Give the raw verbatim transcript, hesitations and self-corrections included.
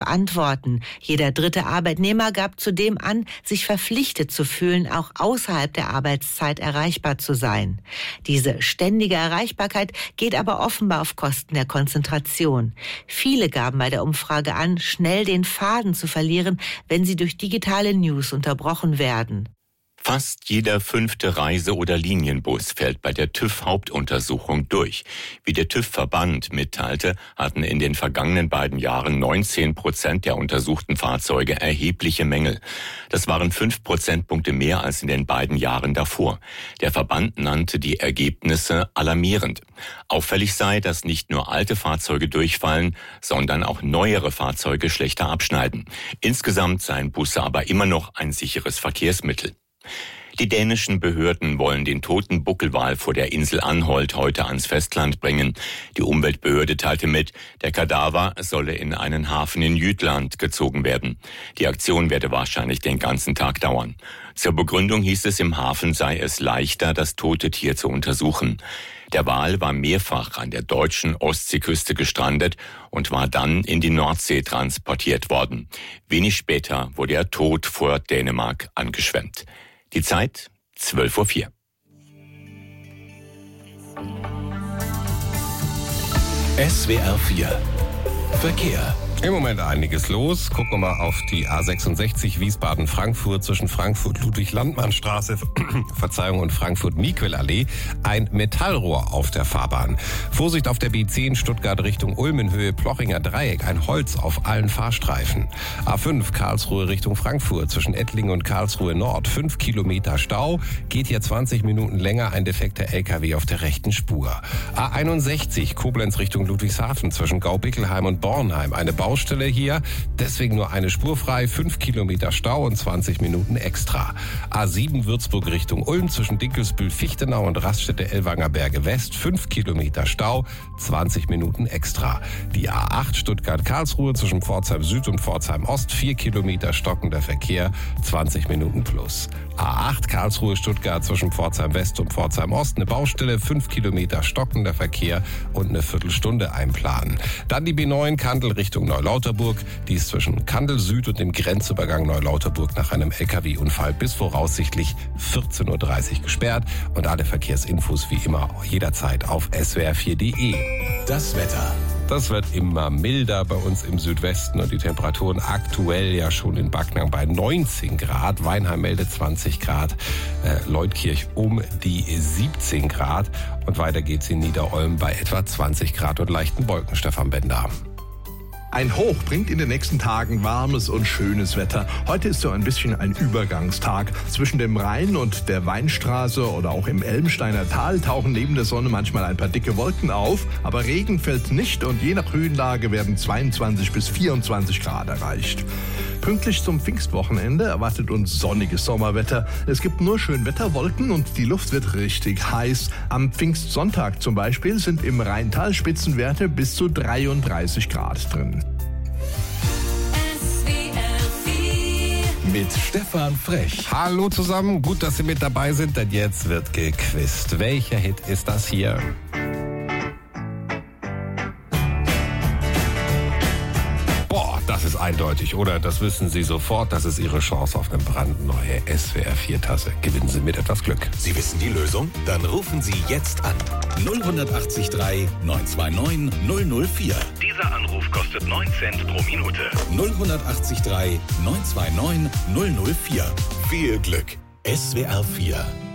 antworten. Jeder dritte Arbeitnehmer gab zudem an, sich verpflichtet zu fühlen, auch außerhalb der Arbeitszeit erreichbar zu sein. Diese ständige Erreichbarkeit geht aber offenbar auf Kosten der Konzentration. Viele gaben bei der Umfrage an, schnell den Faden zu verlieren, wenn sie durch digitale News unterbrochen werden. Fast jeder fünfte Reise- oder Linienbus fällt bei der TÜV-Hauptuntersuchung durch. Wie der TÜV-Verband mitteilte, hatten in den vergangenen beiden Jahren neunzehn Prozent der untersuchten Fahrzeuge erhebliche Mängel. Das waren fünf Prozentpunkte mehr als in den beiden Jahren davor. Der Verband nannte die Ergebnisse alarmierend. Auffällig sei, dass nicht nur alte Fahrzeuge durchfallen, sondern auch neuere Fahrzeuge schlechter abschneiden. Insgesamt seien Busse aber immer noch ein sicheres Verkehrsmittel. Die dänischen Behörden wollen den toten Buckelwal vor der Insel Anholt heute ans Festland bringen. Die Umweltbehörde teilte mit, der Kadaver solle in einen Hafen in Jütland gezogen werden. Die Aktion werde wahrscheinlich den ganzen Tag dauern. Zur Begründung hieß es, im Hafen sei es leichter, das tote Tier zu untersuchen. Der Wal war mehrfach an der deutschen Ostseeküste gestrandet und war dann in die Nordsee transportiert worden. Wenig später wurde er tot vor Dänemark angeschwemmt. Die Zeit zwölf Uhr vier. S W R vier Verkehr. Im Moment einiges los. Gucken wir mal auf die A sechsundsechzig Wiesbaden-Frankfurt zwischen Frankfurt-Ludwig-Landmann-Straße, Verzeihung, und Frankfurt-Miquel-Allee. Ein Metallrohr auf der Fahrbahn. Vorsicht auf der B zehn Stuttgart Richtung Ulm in Höhe Plochinger Dreieck. Ein Holz auf allen Fahrstreifen. A fünf Karlsruhe Richtung Frankfurt zwischen Ettlingen und Karlsruhe Nord. Fünf Kilometer Stau. Geht hier zwanzig Minuten länger. Ein defekter L K W auf der rechten Spur. A einundsechzig Koblenz Richtung Ludwigshafen zwischen Gaubickelheim und Bornheim. Eine Baustelle hier, deswegen nur eine Spur frei, fünf Kilometer Stau und zwanzig Minuten extra. A sieben Würzburg Richtung Ulm zwischen Dinkelsbühl-Fichtenau und Raststätte-Ellwanger Berge West, fünf Kilometer Stau, zwanzig Minuten extra. Die A acht Stuttgart-Karlsruhe zwischen Pforzheim Süd und Pforzheim Ost, vier Kilometer stockender Verkehr, zwanzig Minuten plus. A acht Karlsruhe Stuttgart zwischen Pforzheim West und Pforzheim Ost, eine Baustelle, fünf Kilometer stockender Verkehr und eine Viertelstunde einplanen. Dann die B neun Kandel Richtung Neulauterburg, die ist zwischen Kandel Süd und dem Grenzübergang Neulauterburg nach einem L K W-Unfall bis voraussichtlich vierzehn Uhr dreißig gesperrt. Und alle Verkehrsinfos wie immer jederzeit auf S W R vier Punkt de. Das Wetter. Das wird immer milder bei uns im Südwesten und die Temperaturen aktuell ja schon in Backnang bei neunzehn Grad. Weinheim meldet zwanzig Grad, äh, Leutkirch um die siebzehn Grad und weiter geht's in Niederolm bei etwa zwanzig Grad und leichten Wolken. Stefan Bender. Ein Hoch bringt in den nächsten Tagen warmes und schönes Wetter. Heute ist so ein bisschen ein Übergangstag. Zwischen dem Rhein und der Weinstraße oder auch im Elmsteiner Tal tauchen neben der Sonne manchmal ein paar dicke Wolken auf. Aber Regen fällt nicht und je nach Höhenlage werden zweiundzwanzig bis vierundzwanzig Grad erreicht. Pünktlich zum Pfingstwochenende erwartet uns sonniges Sommerwetter. Es gibt nur Schönwetterwolken und die Luft wird richtig heiß. Am Pfingstsonntag zum Beispiel sind im Rheintal Spitzenwerte bis zu dreiunddreißig Grad drin. Mit Stefan Frech. Hallo zusammen, gut, dass Sie mit dabei sind, denn jetzt wird gequizt. Welcher Hit ist das hier? Das ist eindeutig, oder? Das wissen Sie sofort. Das ist Ihre Chance auf eine brandneue S W R vier Tasse. Gewinnen Sie mit etwas Glück. Sie wissen die Lösung? Dann rufen Sie jetzt an. null acht drei neun zwei neun null null vier. Dieser Anruf kostet neun Cent pro Minute. null acht drei neun zwei neun null null vier. Viel Glück. S W R vier